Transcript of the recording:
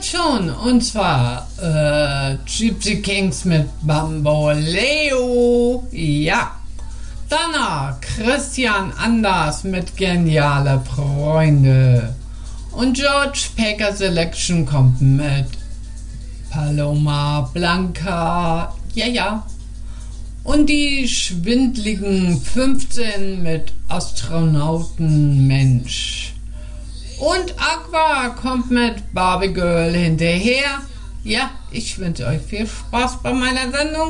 jetzt schon. Und zwar Gypsy Kings mit Bamboleo. Ja. Danach Christian Anders mit Geniale Freunde. Und George Packer Selection kommt mit Paloma Blanca. Ja, ja. Und die schwindligen 15 mit Astronauten Mensch. Und Aqua kommt mit Barbie Girl hinterher. Ja, ich wünsche euch viel Spaß bei meiner Sendung.